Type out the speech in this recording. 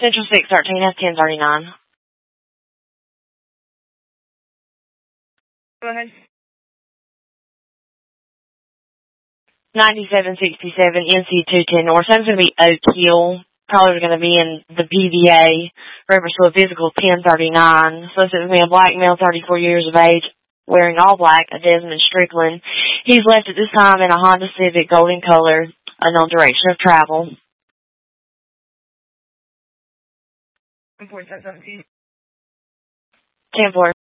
Central 613, that's 1039. Go ahead. 9767 NC 210 North. That's going to be Oak Hill. Probably going to be in the PVA. Reference to a physical 1039. So it's going to be a black male, 34 years of age, wearing all black, a Desmond Strickland. He's left at this time in a Honda Civic golden color, unknown direction of travel. 4717. 10-4.